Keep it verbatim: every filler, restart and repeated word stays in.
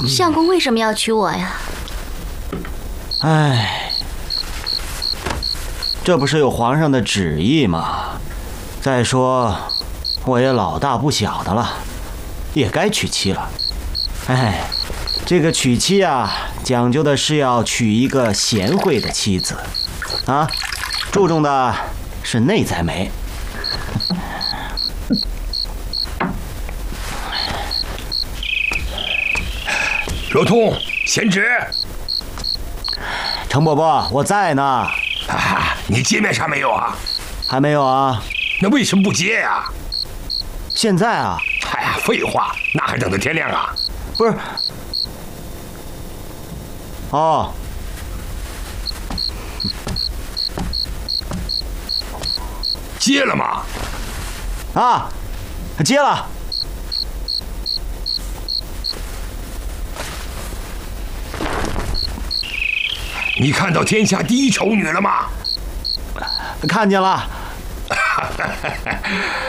相公为什么要娶我呀？ 哎，这不是有皇上的旨意吗？再说，我也老大不小的了，也该娶妻了。哎，这个娶妻啊，讲究的是要娶一个贤惠的妻子，啊，注重的是内在美。 罗通，贤侄。 程伯伯，我在呢。 啊，你接面纱没有啊？ 还没有啊？ 那为什么不接呀？ 现在啊？ 哎呀，废话，那还等到天亮啊？ 不是。哦。 接了吗？ 啊，接了。 你看到天下第一丑女了吗？ 看见了。